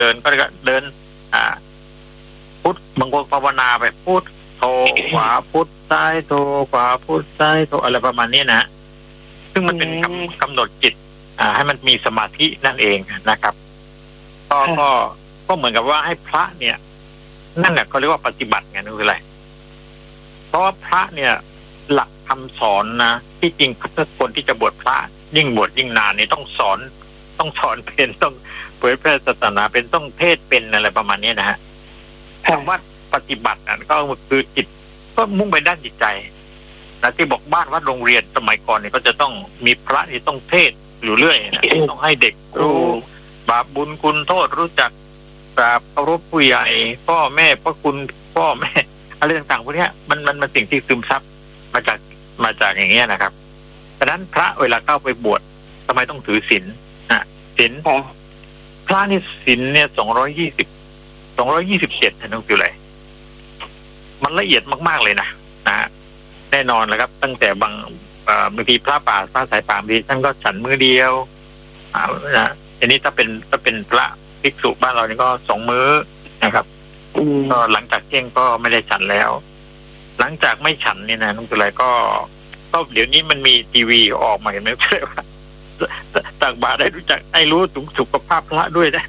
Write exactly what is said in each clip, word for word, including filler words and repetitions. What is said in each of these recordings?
เดินก็เดินอ่าพุทธบางคนภาวนาไปพุทธโธขวาพุทธซ้ายโธขวาพุทธซ้ายโธอะไรประมาณนี้นะซึ่งมันเป็นกำกำหนดจิตอ่าให้มันมีสมาธินั่นเองนะครับก็ก็ก็เหมือนกับว่าให้พระเนี่ยนั่นแหละเขาเรียกว่าปฏิบัติไงนั่นคืออะไรเพราะว่าพระเนี่ยหลักคำสอนนะที่จริงถ้าคนที่จะบวชพระยิ่งบวชยิ่งนานนี่ต้องสอนต้องสอนเป็นต้องเผยแพร่ศาสนาเป็นต้องเทศเป็นอะไรประมาณนี้นะฮะคำว่าปฏิบัตินั่นก็คือจิตก็มุ่งไปด้านจิตใจนะที่บอกบ้านวัดโรงเรียนสมัยก่อนเนี่ยก็จะต้องมีพระที่ต้องเทศอยู่เรื่อยนะต้องให้เด็กรู้บาปบุญคุณโทษรู้จักกราบเคารพผู้ใหญ่พ่อแม่พระคุณพ่อแม่อะไรต่างๆพวกนี้มันมันมันสิ่งที่ซึมซับมาจากมาจากอย่างเงี้ยนะครับฉะนั้นพระเวลาเข้าไปบวชทำไมต้องถือศีลนะศีลพระนี่ศีลเนี่ยสองร้อยยี่สิบสองร้อยยี่สิบเจ็ดนะน้องคืออะไรมันละเอียดมากๆเลยนะนะแน่นอนแล้วครับตั้งแต่บางบางทีพระป่าพระสายป่าบางทีท่านก็ฉันมือเดียวอ่านะอันนี้ถ้าเป็นถ้าเป็นพระภิกษุบ้านเรานี่ก็สองมื้อนะครับก็หลังจากเที่ยงก็ไม่ได้ฉันแล้วหลังจากไม่ฉันนี่นะน้องคืออะไรก็ก็เดี๋ยวนี้มันมีทีวีออกมาเห็นไหมเพื่อว่าต่างบาทได้รู้จักไอ้รู้ถึงสุขภาพพระด้วยนะ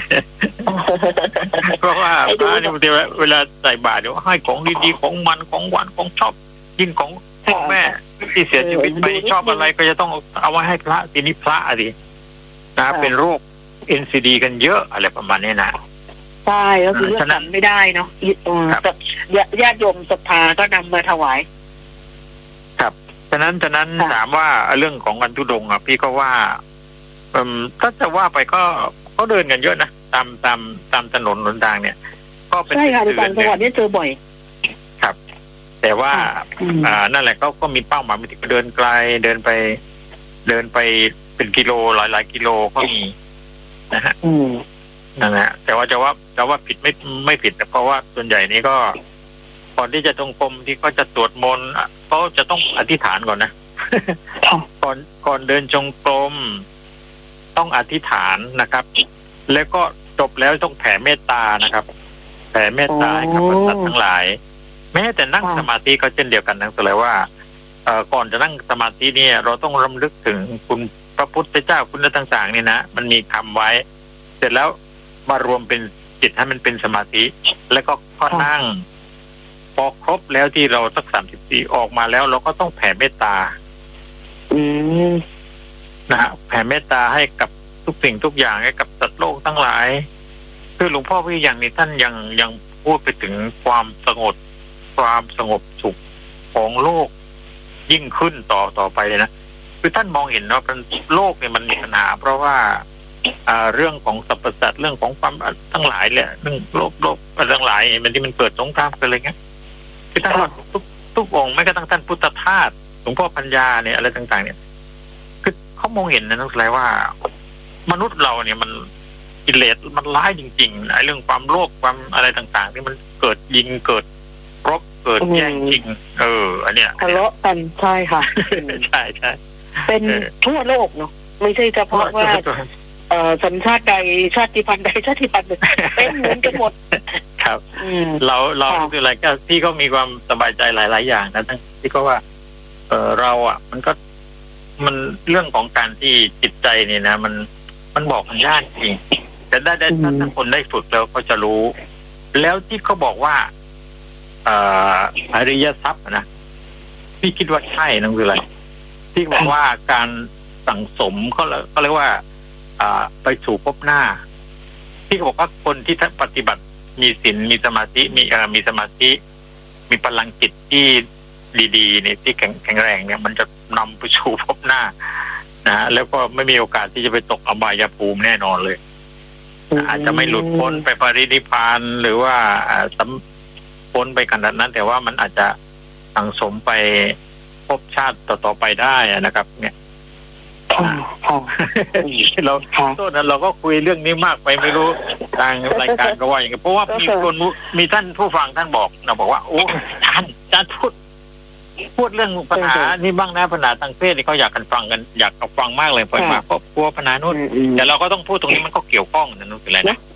เพราะว่าพระนี่บางทีเวลาใส่บาตรเดี๋ยวให้ของดีๆของมันของหวานของชอบยิ่งของพ่อแม่ที่เสียชีวิตไปชอบอะไรก็จะต้องเอาไว้ให้พระทีนี้พระอะไรนะเป็นโรค เอ็น ซี ดี กันเยอะอะไรประมาณนี้นะใช่ก็คือเลือกกันไม่ได้เนาะแต่ญาติโยมศรัทธาก็นำมาถวายครับฉะนั้นฉะนั้นถามว่าเรื่องของการทุดงอ่ะพี่ก็ว่าถ้าจะว่าไปก็เขาเดินกันเยอะนะตามตามตามถนนหนทางเนี่ยก็เป็นใช่ค่ะในต่างจังหวัดนี่เจอบ่อยครับแต่ว่าอ่านั่นแหละเขาก็มีเป้าหมายมีที่เดินไกลเดินไปเดินไปเป็นกิโลหลายหลายกิโลก็มีนะฮะนั่นแหละแต่ว่าจะว่าจะว่าผิดไม่ไม่ผิดเพราะว่าส่วนใหญ่นี้ก็ก่อนที่จะจงกรมที่ก็จะสวดมนต์เขาจะต้องอธิษฐานก่อนนะก่อนก่อนเดินจงกรมต้องอธิษฐานนะครับแล้วก็จบแล้วต้องแผ่เมตตานะครับแผ่เมตตาให้กับสัตว์ทั้งหลายแม้แต่นั่งสมาธิก็เช่นเดียวกันนั่นก็เลยว่าเอ่อก่อนจะนั่งสมาธิเนี่ยเราต้องรำลึกถึงคุณพระพุทธเจ้าคุณต่างๆนี่นะมันมีคำไว้เสร็จแล้วมารวมเป็นจิตให้มันเป็นสมาธิแล้วก็ก็นั่งพอครบแล้วที่เราสักสามสิบสี่ออกมาแล้วเราก็ต้องแผ่เมตตาอืมนะฮะแผ่เมตตาให้กับทุกสิ่งทุกอย่างให้กับสัตว์โลกทั้งหลายคือหลวงพ่อพี่อย่างนี้ท่านยังยังพูดไปถึงความสงบความสงบสุขของโลกยิ่งขึ้นต่อต่อไปเลยนะคือท่านมองเห็นว่าโลกเนี่ยมันมีปัญหาเพราะว่าอ่าเรื่องของสรรพสัตว์เรื่องของความทั้งหลายแหละเรื่องโลกโลกอะไรทั้งหลายมันที่มันเกิดสงครามกันอะไรเงี้ยคือท่านทุกทุกองค์แม้กระทั่งท่านพุทธทาสหลวงพ่อปัญญาเนี่ยอะไรต่างๆเนี่ยคือเขามองเห็นนะนั่นแปลว่ามนุษย์เราเนี่ยมันกิเลสมันร้ายจริงๆไอ้เรื่องความโลภความอะไรต่างๆที่มันเกิดยิงเกิดรบเกิดแย่งชิงเอออันเนี้ยทะเลาะกันใช่ค่ะใช่ใช่เป็นทั่วโลกเนาะไม่ใช่เฉพาะว่าเอ่อสัญชาติใดชาติพันธุ์ใดชาติพันธุ์หนึ่งเป็นเหมือนกันหมดครับเราเราคืออะไรก็ที่ก็มีความสบายใจหลายๆอย่างนะทั้งที่ก็ว่าเออเราอ่ะมันก็มันเรื่องของการที่จิตใจนี่นะมันมันบอกมันยากจริงแต่ได้ได้ถ้าคนได้ฝึกแล้วก็จะรู้แล้วที่เขาบอกว่าเอ่ออริยทรัพย์นะพี่คิดว่าใช่นั่นคืออะไรที่บอกว่าการสั่งสมเขาเขาเรียกว่าไปสู่ภพหน้าที่บอกว่าคนที่ปฏิบัติมีศีลมีสมาธิมีเอ่อมีสมาธิมีพลังจิตที่ดีๆเนี่ยที่แข็งแข็งแรงเนี่ยมันจะนำไปสู่ภพหน้านะแล้วก็ไม่มีโอกาสที่จะไปตกอบายภูมิแน่นอนเลยอาจจะไม่หลุดพ้นไปปรินิพพานหรือว่าพ้นไปขนาดนั้นแต่ว่ามันอาจจะสั่งสมไปภพชาติต่อๆไปได้นะครับเนี่ยเราต้นนั้นเราก็คุยเรื่องนี้มากไปไม่รู้ทางรายการก็ว่าอย่างนี้เพราะว่ามีคนมีท่านผู้ฟังท่านบอกเราบอกว่าโอ้ท่านท่านพูดพูดเรื่องปัญหานี่บ้างนะปัญหาทางเพศนี่เขาอยากกันฟังกันอยากฟังมากเลยพอมาครอบครัวปัญหาโน้นแต่เราก็ต้องพูดตรงนี้มันก็เกี่ยวข้องนะนู่นคืออะไรนะ